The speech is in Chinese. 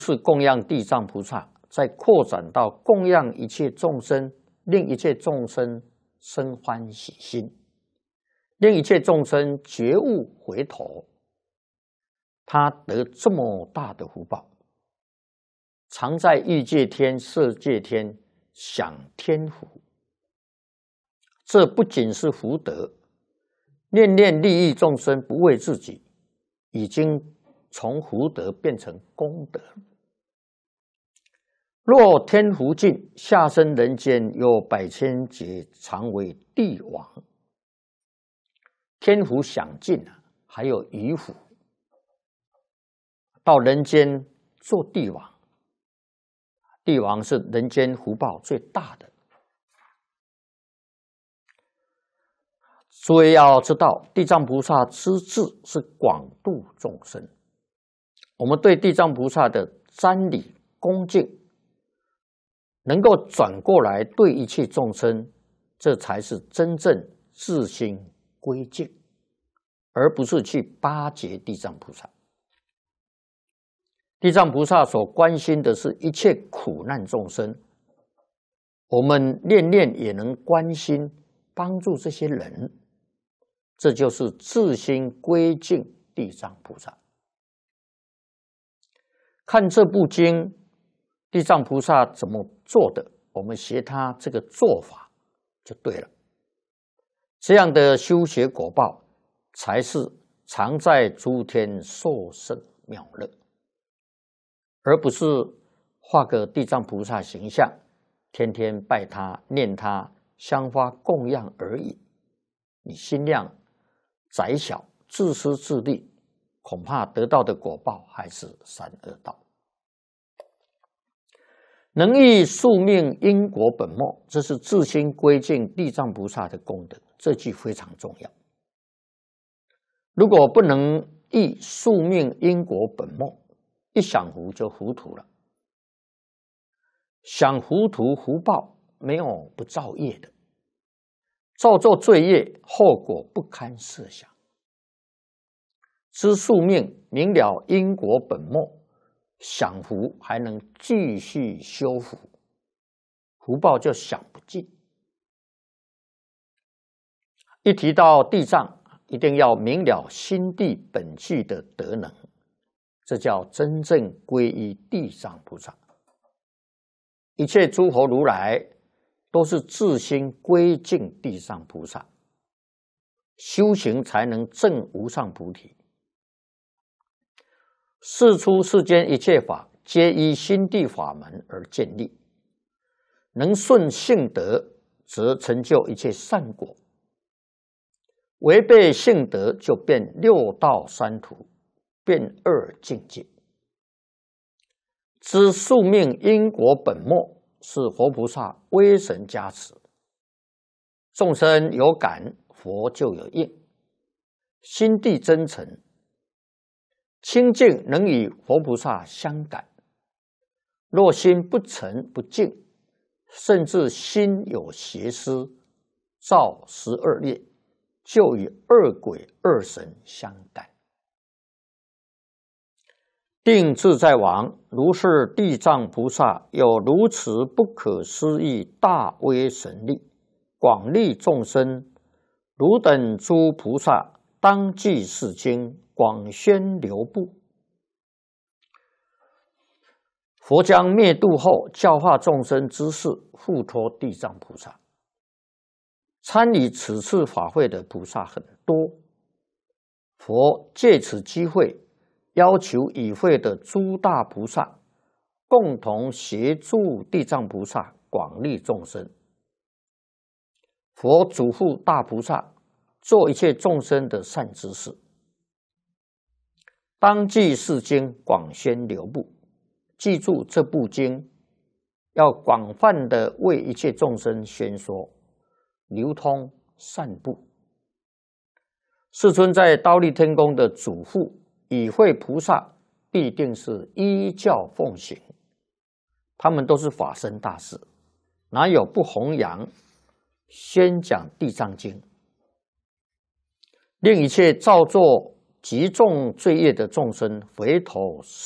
是供养地藏菩萨，再扩展到供养一切众生，令一切众生生欢喜心，令一切众生觉悟回头，他得这么大的福报，常在欲界天、色界天享天福。这不仅是福德，念念利益众生，不为自己，已经从福德变成功德。若天福尽，下生人间，有百千劫，常为帝王。天福享尽了，还有余福，到人间做帝王。帝王是人间福报最大的。所以要知道，地藏菩萨之志是广度众生。我们对地藏菩萨的瞻礼恭敬，能够转过来对一切众生，这才是真正自心归敬，而不是去巴结地藏菩萨。地藏菩萨所关心的是一切苦难众生，我们念念也能关心帮助这些人，这就是自心归敬地藏菩萨。看这部经，地藏菩萨怎么做的，我们学他这个做法就对了。这样的修学果报，才是常在诸天受胜妙乐，而不是画个地藏菩萨形象，天天拜他、念他、香花供养而已。你心量窄小、自私自利，恐怕得到的果报还是三恶道。能益宿命因果本末，这是自心归敬地藏菩萨的功德，这句非常重要。如果不能益宿命因果本末，一享福就糊涂了。享糊涂福报没有不造业的，造作罪业，后果不堪设想。知宿命，明了因果本末，享福还能继续修福，福报就享不尽。一提到地藏，一定要明了心地本具的德能，这叫真正皈依地藏菩萨。一切诸佛如来都是自心归敬地藏菩萨，修行才能证无上菩提。世出世间一切法，皆依心地法门而建立。能顺性德，则成就一切善果；违背性德，就变六道三途，变二境界。知宿命因果本末，是活菩萨威神加持。众生有感，佛就有应。心地真诚，清净能与佛菩萨相感。若心不诚不净，甚至心有邪思，造12业，就与二鬼二神相感。定自在王如是地藏菩萨，有如此不可思议大威神力，广利众生。汝等诸菩萨，当记是经，广宣流布。佛将灭度后，教化众生之事，付托地藏菩萨。参与此次法会的菩萨很多，佛借此机会，要求与会的诸大菩萨共同协助地藏菩萨广利众生。佛嘱咐大菩萨做一切众生的善知识，当记是经，广宣流布。记住这部经，要广泛的为一切众生宣说，流通散布。世尊在忉利天宫的嘱咐，与会菩萨必定是依教奉行，他们都是法身大士，哪有不弘扬宣讲地藏经，令一切造作极重罪业的众生回头